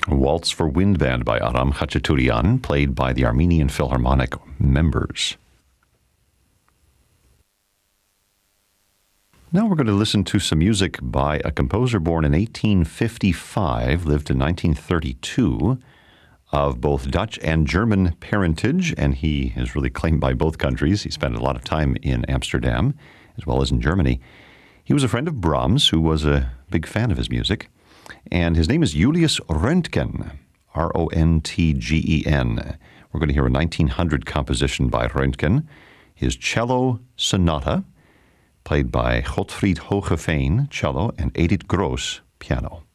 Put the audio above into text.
Waltz for Wind Band by Aram Khachaturian, played by the Armenian Philharmonic members. Now we're going to listen to some music by a composer born in 1855, lived in 1932, of both Dutch and German parentage, and he is really claimed by both countries. He spent a lot of time in Amsterdam as well as in Germany. He was a friend of Brahms, who was a big fan of his music, and his name is Julius Röntgen, Rontgen. We're going to hear a 1900 composition by Röntgen, his cello sonata, played by Gottfried Hoogeveen, cello, and Edith Gross, piano.